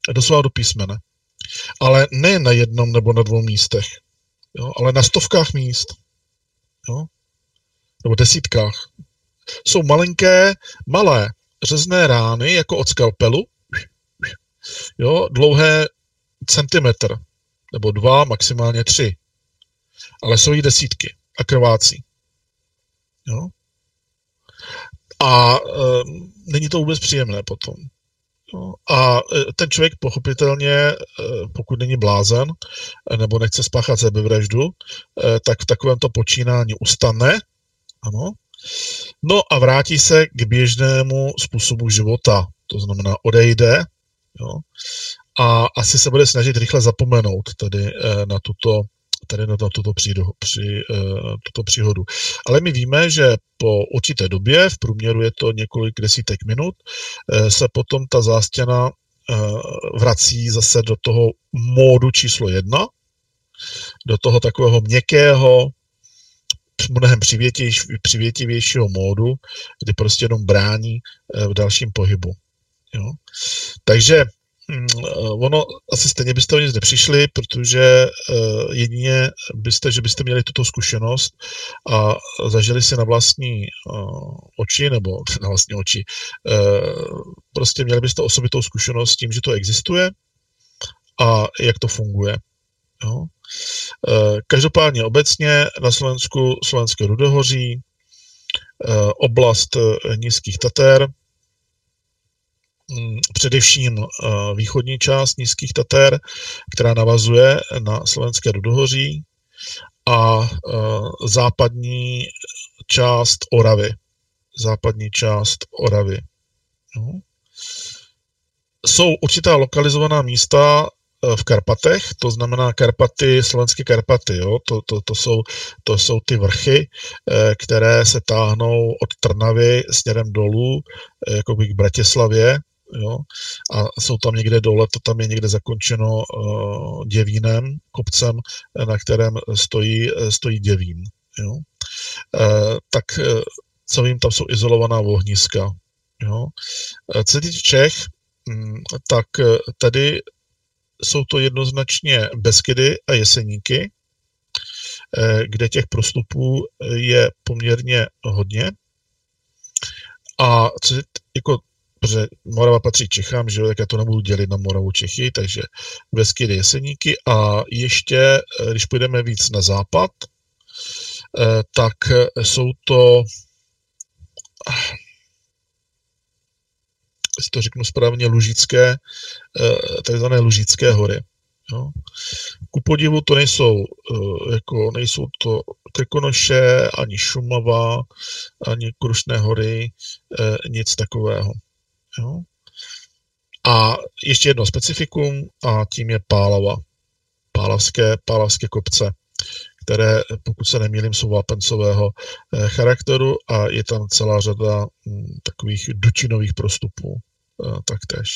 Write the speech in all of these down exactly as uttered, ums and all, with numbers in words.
doslova do písmene. Ale ne na jednom nebo na dvou místech, jo, ale na stovkách míst, jo, nebo desítkách. Jsou malinké, malé řezné rány, jako od skalpelu, jo, dlouhé centimetr, nebo dva, maximálně tři. Ale jsou jí desítky a krvácí. Jo. A e, není to vůbec příjemné potom. Jo. A ten člověk pochopitelně, e, pokud není blázen, nebo nechce spáchat sebevraždu, e, tak v takovémto počínání ustane, ano, no a vrátí se k běžnému způsobu života. To znamená, odejde, jo, a asi se bude snažit rychle zapomenout tady e, na tuto tady na tuto, příhodu, při, uh, tuto příhodu. Ale my víme, že po určité době, v průměru je to několik desítek minut, uh, se potom ta zástěna uh, vrací zase do toho módu číslo jedna, do toho takového měkkého, mnohem přivětivějšího módu, kdy prostě jenom brání uh, v dalším pohybu. Jo? Takže ono, asi stejně byste o nic nepřišli, protože uh, jedině byste, že byste měli tuto zkušenost a zažili si na vlastní uh, oči, nebo na vlastní oči, uh, prostě měli byste osobitou zkušenost s tím, že to existuje a jak to funguje. Jo? Uh, každopádně obecně na Slovensku Slovenské rudohoří, uh, oblast uh, Nízkých Tater, především východní část Nízkých Tater, která navazuje na Slovenské rudohoří, a západní část Oravy. Západní část Oravy. No. Jsou určitá lokalizovaná místa v Karpatech, to znamená Karpaty, Slovenské Karpaty. Jo? To, to, to, jsou, to jsou ty vrchy, které se táhnou od Trnavy směrem dolů, jakoby k Bratislavě. Jo? A jsou tam někde dole, to tam je někde zakončeno uh, Děvínem, kopcem, na kterém stojí, stojí Děvín. Jo? Uh, tak uh, co vím, tam jsou izolovaná ohniska. Jo? Uh, co se týče Čech, um, tak uh, tady jsou to jednoznačně Beskydy a Jeseníky, uh, kde těch prostupů je poměrně hodně. A co jako protože Morava patří Čechám, že jo, tak já to nebudu dělit na Moravu Čechy, takže Beskydy, Jeseníky, a ještě, když půjdeme víc na západ, tak jsou to, jestli to řeknu správně, lužické, takzvané Lužické hory. Jo. Ku podivu to nejsou, jako nejsou to Krkonoše, ani Šumava, ani Krušné hory, nic takového. Jo. A ještě jedno specifikum, a tím je Pálava. Pálavské, pálavské kopce, které, pokud se nemýlím, jsou vápencového eh, charakteru, a je tam celá řada hm, takových dučinových prostupů eh, taktéž.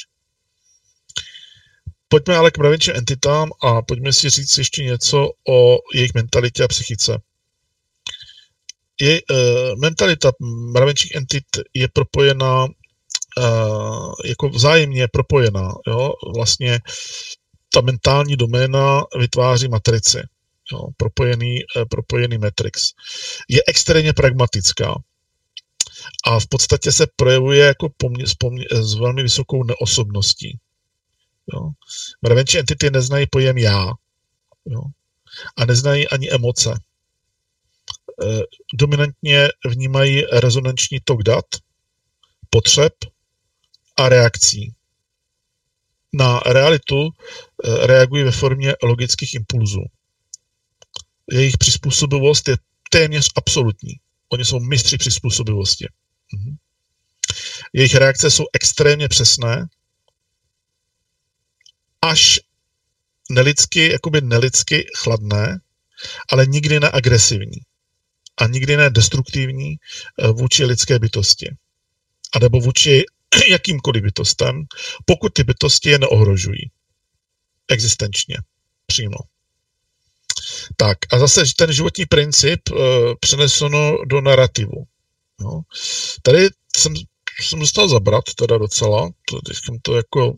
Pojďme ale k mravenčím entitám a pojďme si říct ještě něco o jejich mentalitě a psychice. Je, eh, mentalita mravenčích entit je propojená, Uh, jako vzájemně propojená. Jo? Vlastně ta mentální doména vytváří matrici. Jo? Propojený, uh, propojený matrix. Je extrémně pragmatická a v podstatě se projevuje jako pomě, pomě, s velmi vysokou neosobností. Jo? Mravenčí entity neznají pojem já. Jo? A neznají ani emoce. Uh, dominantně vnímají rezonanční tok dat, potřeb a reakcí. Na realitu reagují ve formě logických impulzů. Jejich přizpůsobivost je téměř absolutní. Oni jsou mistři přizpůsobivosti. Mhm. Jejich reakce jsou extrémně přesné, až nelidsky, jakoby nelidsky chladné, ale nikdy neagresivní. A nikdy nedestruktivní vůči lidské bytosti. A nebo vůči jakýmkoliv bytostem, pokud ty bytosti je neohrožují. Existenčně. Přímo. Tak a zase ten životní princip e, přeneseno do narrativu. No. Tady jsem, jsem dostal zabrat teda docela, to, teď jsem to jako